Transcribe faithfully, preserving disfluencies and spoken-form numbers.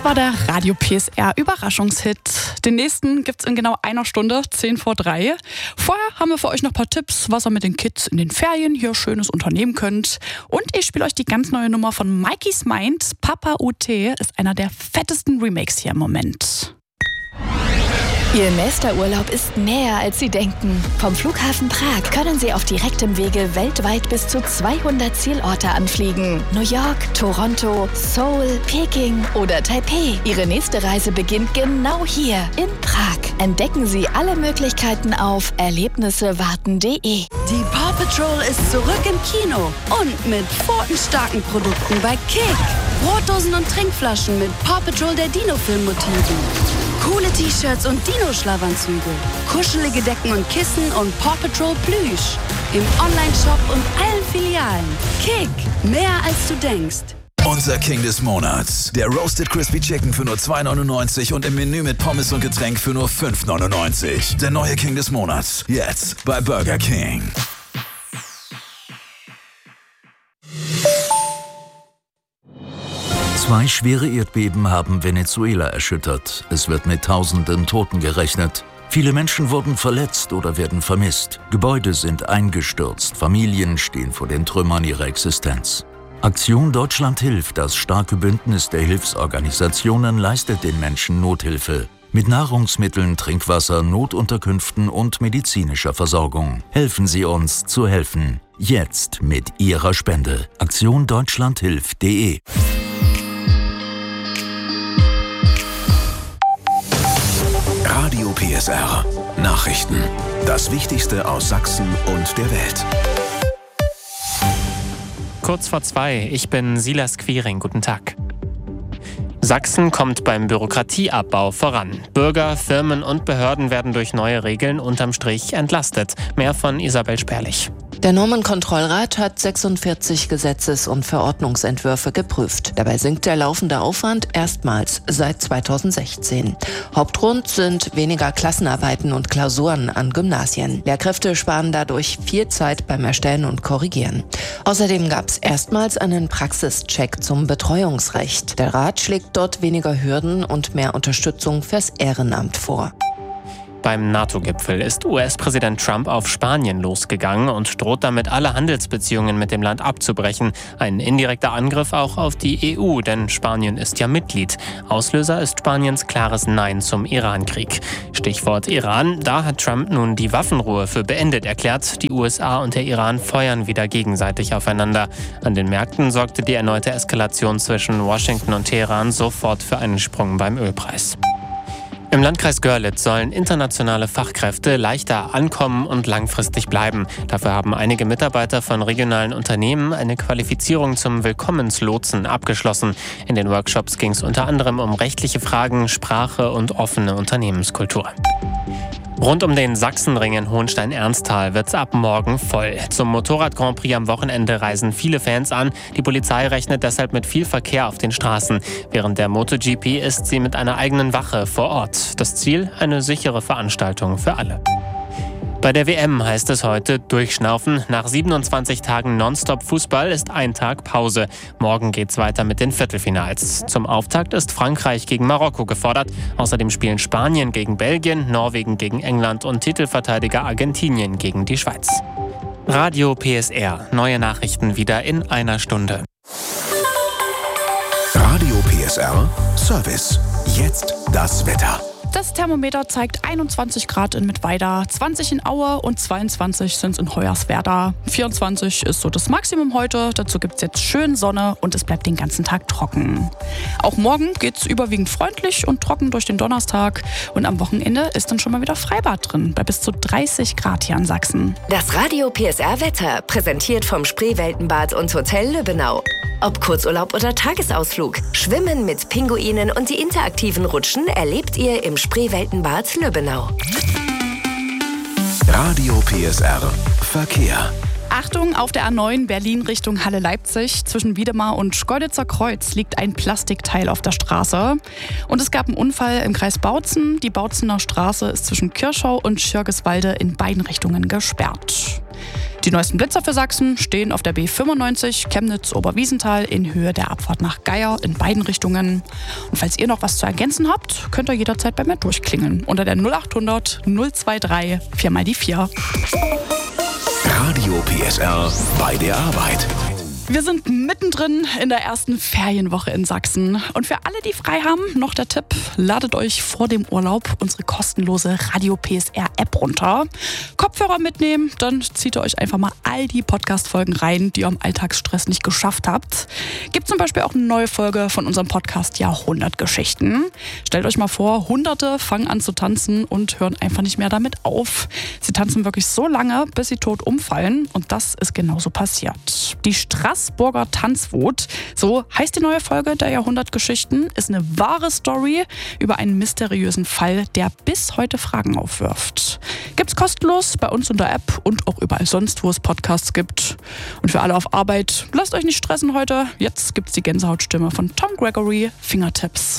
war der Radio P S R Überraschungshit. Den nächsten gibt's in genau einer Stunde, zehn vor drei. Vorher haben wir für euch noch ein paar Tipps, was ihr mit den Kids in den Ferien hier Schönes unternehmen könnt. Und ich spiele euch die ganz neue Nummer von Mikey's Mind. Papa U T ist einer der fettesten Remakes hier im Moment. Ihr nächster Urlaub ist näher, als Sie denken. Vom Flughafen Prag können Sie auf direktem Wege weltweit bis zu zweihundert Zielorte anfliegen. New York, Toronto, Seoul, Peking oder Taipei. Ihre nächste Reise beginnt genau hier in Prag. Entdecken Sie alle Möglichkeiten auf erlebnissewarten punkt de. Die Paw Patrol ist zurück im Kino und mit pfotenstarken Produkten bei Kick. Brotdosen und Trinkflaschen mit Paw Patrol der Dino-Film-Motiven. Coole T-Shirts und Dino-Schlafanzüge. Kuschelige Decken und Kissen und Paw Patrol Plüsch. Im Online-Shop und allen Filialen. Kick, mehr als du denkst. Unser King des Monats. Der Roasted Crispy Chicken für nur zwei neunundneunzig und im Menü mit Pommes und Getränk für nur fünf neunundneunzig. Der neue King des Monats. Jetzt bei Burger King. Zwei schwere Erdbeben haben Venezuela erschüttert. Es wird mit tausenden Toten gerechnet. Viele Menschen wurden verletzt oder werden vermisst. Gebäude sind eingestürzt. Familien stehen vor den Trümmern ihrer Existenz. Aktion Deutschland hilft, das starke Bündnis der Hilfsorganisationen, leistet den Menschen Nothilfe. Mit Nahrungsmitteln, Trinkwasser, Notunterkünften und medizinischer Versorgung. Helfen Sie uns zu helfen. Jetzt mit Ihrer Spende. Aktion Deutschland hilft punkt de. Radio P S R. Nachrichten. Das Wichtigste aus Sachsen und der Welt. Kurz vor zwei, ich bin Silas Quiring. Guten Tag. Sachsen kommt beim Bürokratieabbau voran. Bürger, Firmen und Behörden werden durch neue Regeln unterm Strich entlastet. Mehr von Isabel Sperlich. Der Normenkontrollrat hat sechsundvierzig Gesetzes- und Verordnungsentwürfe geprüft. Dabei sinkt der laufende Aufwand erstmals seit zweitausendsechzehn. Hauptgrund sind weniger Klassenarbeiten und Klausuren an Gymnasien. Lehrkräfte sparen dadurch viel Zeit beim Erstellen und Korrigieren. Außerdem gab es erstmals einen Praxischeck zum Betreuungsrecht. Der Rat schlägt dort weniger Hürden und mehr Unterstützung fürs Ehrenamt vor. Beim NATO-Gipfel ist U S-Präsident Trump auf Spanien losgegangen und droht damit, alle Handelsbeziehungen mit dem Land abzubrechen. Ein indirekter Angriff auch auf die E U, denn Spanien ist ja Mitglied. Auslöser ist Spaniens klares Nein zum Iran-Krieg. Stichwort Iran, da hat Trump nun die Waffenruhe für beendet erklärt. Die U S A und der Iran feuern wieder gegenseitig aufeinander. An den Märkten sorgte die erneute Eskalation zwischen Washington und Teheran sofort für einen Sprung beim Ölpreis. Im Landkreis Görlitz sollen internationale Fachkräfte leichter ankommen und langfristig bleiben. Dafür haben einige Mitarbeiter von regionalen Unternehmen eine Qualifizierung zum Willkommenslotsen abgeschlossen. In den Workshops ging es unter anderem um rechtliche Fragen, Sprache und offene Unternehmenskultur. Rund um den Sachsenring in Hohenstein-Ernsthal wird's ab morgen voll. Zum Motorrad-Grand Prix am Wochenende reisen viele Fans an. Die Polizei rechnet deshalb mit viel Verkehr auf den Straßen. Während der MotoGP ist sie mit einer eigenen Wache vor Ort. Das Ziel: eine sichere Veranstaltung für alle. Bei der W M heißt es heute durchschnaufen. Nach siebenundzwanzig Tagen Nonstop-Fußball ist ein Tag Pause. Morgen geht's weiter mit den Viertelfinals. Zum Auftakt ist Frankreich gegen Marokko gefordert. Außerdem spielen Spanien gegen Belgien, Norwegen gegen England und Titelverteidiger Argentinien gegen die Schweiz. Radio P S R. Neue Nachrichten wieder in einer Stunde. Radio P S R Service. Jetzt das Wetter. Das Thermometer zeigt einundzwanzig Grad in Mittweida, zwanzig in Aue und zweiundzwanzig sind es in Hoyerswerda. vierundzwanzig ist so das Maximum heute. Dazu gibt es jetzt schön Sonne und es bleibt den ganzen Tag trocken. Auch morgen geht es überwiegend freundlich und trocken durch den Donnerstag. Und am Wochenende ist dann schon mal wieder Freibad drin, bei bis zu dreißig Grad hier in Sachsen. Das Radio P S R Wetter, präsentiert vom Spreeweltenbad und Hotel Lübbenau. Ob Kurzurlaub oder Tagesausflug, Schwimmen mit Pinguinen und die interaktiven Rutschen erlebt ihr im Spreeweltenbad Lübbenau. Radio P S R Verkehr. Achtung, auf der A neun Berlin Richtung Halle-Leipzig zwischen Wiedemar und Schkeuditzer Kreuz liegt ein Plastikteil auf der Straße. Und es gab einen Unfall im Kreis Bautzen. Die Bautzener Straße ist zwischen Kirschau und Schirgeswalde in beiden Richtungen gesperrt. Die neuesten Blitzer für Sachsen stehen auf der B fünfundneunzig Chemnitz-Oberwiesenthal in Höhe der Abfahrt nach Geier in beiden Richtungen. Und falls ihr noch was zu ergänzen habt, könnt ihr jederzeit bei mir durchklingeln. Unter der null acht hundert null zwei drei vier mal die vier. Radio P S R bei der Arbeit. Wir sind mittendrin in der ersten Ferienwoche in Sachsen. Und für alle, die frei haben, noch der Tipp, ladet euch vor dem Urlaub unsere kostenlose Radio P S R App runter. Kopfhörer mitnehmen, dann zieht ihr euch einfach mal all die Podcast-Folgen rein, die ihr am Alltagsstress nicht geschafft habt. Gibt zum Beispiel auch eine neue Folge von unserem Podcast Jahrhundertgeschichten. Stellt euch mal vor, Hunderte fangen an zu tanzen und hören einfach nicht mehr damit auf. Sie tanzen wirklich so lange, bis sie tot umfallen. Und das ist genauso passiert. Die Straßburger Tanzwut, so heißt die neue Folge der Jahrhundertgeschichten, ist eine wahre Story über einen mysteriösen Fall, der bis heute Fragen aufwirft. Gibt's kostenlos bei uns in der App und auch überall sonst, wo es Podcasts gibt. Und für alle auf Arbeit, lasst euch nicht stressen heute. Jetzt gibt's die Gänsehautstimme von Tom Gregory, Fingertips.